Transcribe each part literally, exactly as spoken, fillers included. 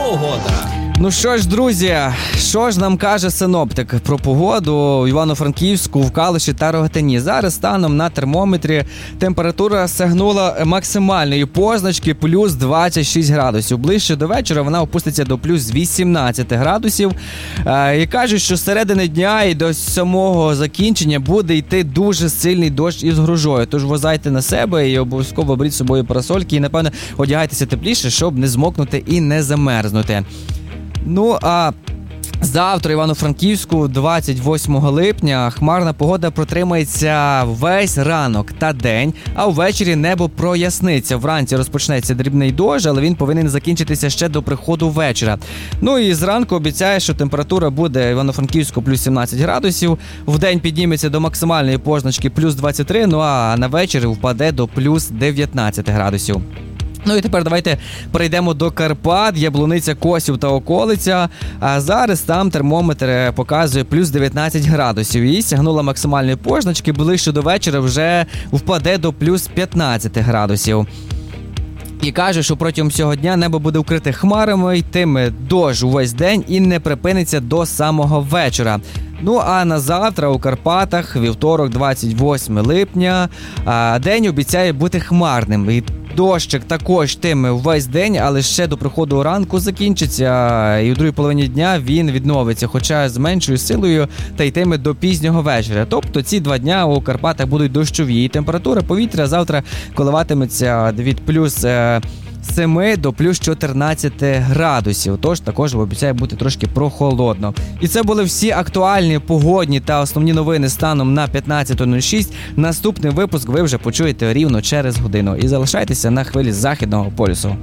погода. Ну що ж, друзі, що ж нам каже синоптик про погоду в Івано-Франківську, в Калуші та Рогатині? Зараз станом на термометрі температура сягнула максимальної позначки плюс двадцять шість градусів. Ближче до вечора вона опуститься до плюс вісімнадцять градусів. І кажуть, що з середини дня і до самого закінчення буде йти дуже сильний дощ із грозою. Тож возайте на себе і обов'язково беріть з собою парасольки і, напевно, одягайтеся тепліше, щоб не змокнути і не замерзнути. Ну, а завтра Івано-Франківську, двадцять восьмого липня, хмарна погода протримається весь ранок та день, а ввечері небо проясниться. Вранці розпочнеться дрібний дощ, але він повинен закінчитися ще до приходу вечора. Ну і зранку обіцяє, що температура буде Івано-Франківську плюс сімнадцять градусів, вдень підніметься до максимальної позначки плюс двадцять три, ну а на вечір впаде до плюс дев'ятнадцять градусів. Ну і тепер давайте перейдемо до Карпат, Яблуниця, Косів та околиця. А зараз там термометр показує плюс дев'ятнадцять градусів і сягнула максимальної позначки, ближче до вечора вже впаде до плюс п'ятнадцять градусів. І каже, що протягом цього дня небо буде вкрите хмарами, йтиме дощ увесь день і не припиниться до самого вечора. Ну а на завтра у Карпатах, вівторок, двадцять восьмого липня, день обіцяє бути хмарним. І дощик також йтиме весь день, але ще до приходу ранку закінчиться, і у другій половині дня він відновиться, хоча з меншою силою, та йтиме до пізнього вечора. Тобто ці два дня у Карпатах будуть дощові, і температура повітря завтра коливатиметься від плюс семи до плюс чотирнадцять градусів, тож також обіцяє бути трошки прохолодно. І це були всі актуальні погодні та основні новини станом на п'ятнадцята нуль шість. Наступний випуск ви вже почуєте рівно через годину. І залишайтеся на хвилі Західного полюсу.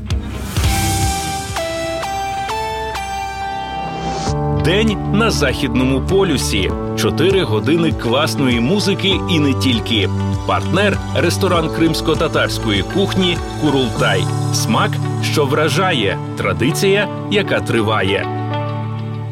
День на Західному полюсі. Чотири години класної музики і не тільки. Партнер – ресторан кримсько-татарської кухні «Курултай». Смак, що вражає. Традиція, яка триває.